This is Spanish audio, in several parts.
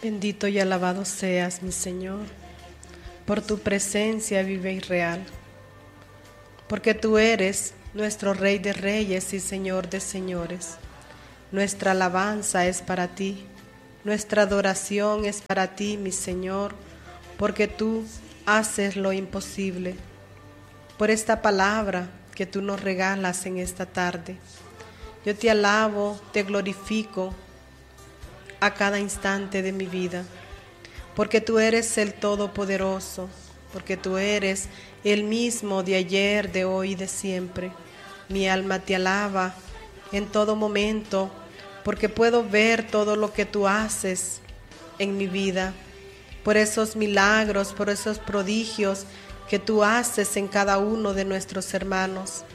Bendito y alabado seas, mi Señor, por tu presencia viva y real, porque tú eres nuestro Rey de Reyes y Señor de Señores. Nuestra alabanza es para ti, nuestra adoración es para ti, mi Señor, porque tú haces lo imposible. Por esta palabra que tú nos regalas en esta tarde, yo te alabo, te glorifico a cada instante de mi vida, porque tú eres el Todopoderoso, porque tú eres el mismo de ayer, de hoy y de siempre. Mi alma te alaba en todo momento, porque puedo ver todo lo que tú haces en mi vida, por esos milagros, por esos prodigios que tú haces en cada uno de nuestros hermanos.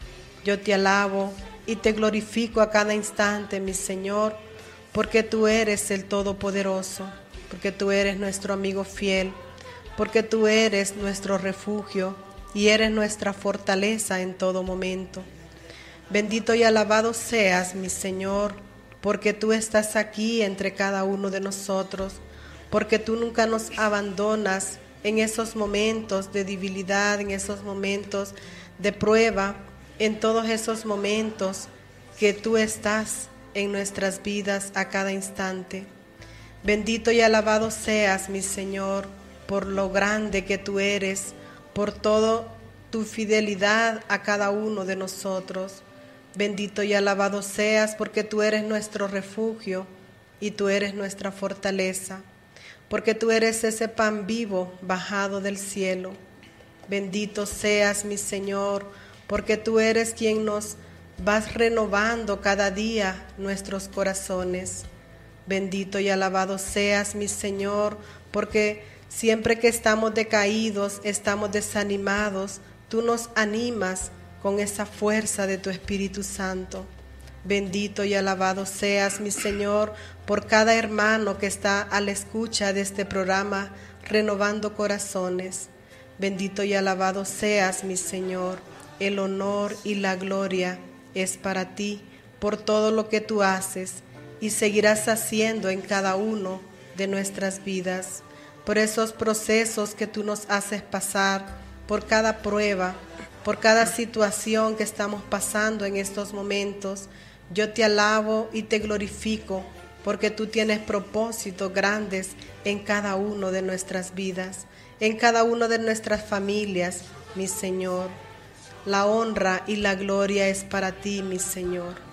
Yo te alabo y te glorifico a cada instante, mi Señor, porque tú eres el Todopoderoso, porque tú eres nuestro amigo fiel, porque tú eres nuestro refugio y eres nuestra fortaleza en todo momento. Bendito y alabado seas, mi Señor, porque tú estás aquí entre cada uno de nosotros, porque tú nunca nos abandonas en esos momentos de debilidad, en esos momentos de prueba, en todos esos momentos que tú estás en nuestras vidas a cada instante. Bendito y alabado seas, mi Señor, por lo grande que tú eres, por toda tu fidelidad a cada uno de nosotros. Bendito y alabado seas porque tú eres nuestro refugio y tú eres nuestra fortaleza, porque tú eres ese pan vivo bajado del cielo. Bendito seas, mi Señor, porque tú eres quien nos vas renovando cada día nuestros corazones. Bendito y alabado seas, mi Señor, porque siempre que estamos decaídos, estamos desanimados, tú nos animas con esa fuerza de tu Espíritu Santo. Bendito y alabado seas, mi Señor, por cada hermano que está a la escucha de este programa, Renovando Corazones. Bendito y alabado seas, mi Señor. El honor y la gloria es para ti por todo lo que tú haces y seguirás haciendo en cada uno de nuestras vidas, por esos procesos que tú nos haces pasar, por cada prueba, por cada situación que estamos pasando en estos momentos. Yo te alabo y te glorifico porque tú tienes propósitos grandes en cada uno de nuestras vidas, en cada una de nuestras familias, mi Señor. La honra y la gloria es para ti, mi Señor.